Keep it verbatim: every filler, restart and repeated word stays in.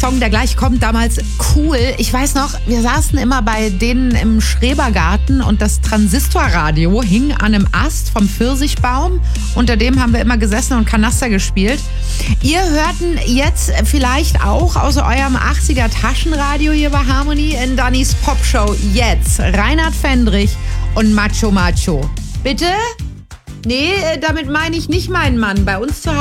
Song, der gleich kommt, damals cool. Ich weiß noch, wir saßen immer bei denen im Schrebergarten und das Transistorradio hing an einem Ast vom Pfirsichbaum. Unter dem haben wir immer gesessen und Kanaster gespielt. Ihr hörten jetzt vielleicht auch aus eurem achtziger Taschenradio hier bei Harmony in Dannys Popshow jetzt Reinhard Fendrich und Macho Macho. Bitte? Nee, damit meine ich nicht meinen Mann. Bei uns zu Hause